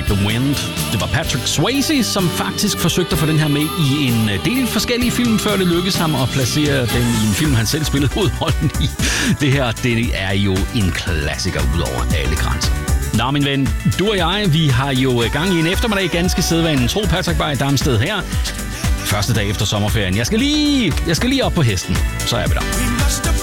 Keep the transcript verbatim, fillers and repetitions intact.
Like the Wind. Det var Patrick Swayze, som faktisk forsøgte at få den her med i en del forskellige film, før det lykkedes ham at placere den i en film, han selv spillede hovedrollen i. Det her, det er jo en klassiker ud over alle grænser. Nå, min ven, du og jeg, vi har jo gang i en eftermiddag ganske sædvanen tro, Patrick Bay Damsted her. Første dag efter sommerferien. Jeg skal lige, jeg skal lige op på hesten, så er vi der.